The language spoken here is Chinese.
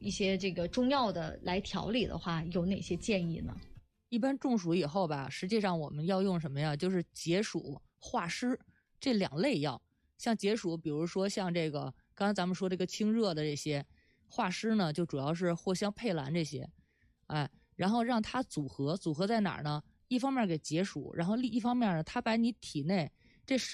一些这个中药的来调理的话，有哪些建议呢？ 一般中暑以后吧，实际上我们要用什么呀？就是解暑化湿这2类药。像解暑，比如说像这个刚才咱们说这个清热的这些，化湿呢就主要是藿香、佩兰这些，然后让它组合在哪儿呢？一方面给解暑，然后一方面呢，它把你体内这